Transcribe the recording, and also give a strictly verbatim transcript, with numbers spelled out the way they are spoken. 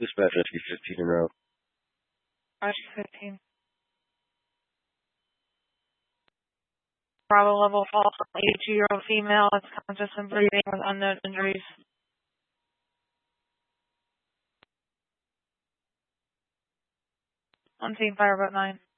Dispatch rescue fifteen in row. Rescue fifteen. Bravo level fall, eighty-two-year-old female, is conscious and breathing with unknown injuries. On scene, fireboat nine.